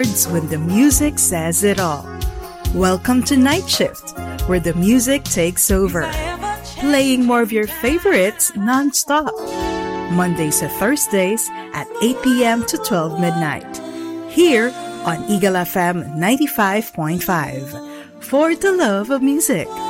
chords when the music says it all. Welcome to Night Shift, where the music takes over, playing more of your favorites non-stop. Mondays to Thursdays at 8 p.m. to 12 midnight. Here on Eagle FM 95.5. For the love of music.